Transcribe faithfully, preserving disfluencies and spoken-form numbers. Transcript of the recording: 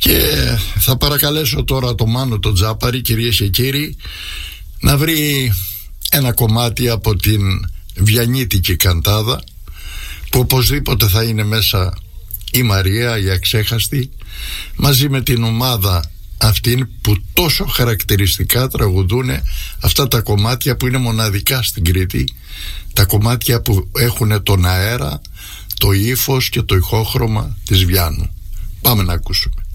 Και θα παρακαλέσω τώρα το Μάνο τον Τζάπαρη, κυρίες και κύριοι, να βρει ένα κομμάτι από την Βιαννίτικη Καντάδα, που οπωσδήποτε θα είναι μέσα η Μαρία, η Αξέχαστη, μαζί με την ομάδα αυτήν που τόσο χαρακτηριστικά τραγουδούν αυτά τα κομμάτια που είναι μοναδικά στην Κρήτη, τα κομμάτια που έχουν τον αέρα, το ύφος και το ηχόχρωμα της Βιάννου. Πάμε να ακούσουμε.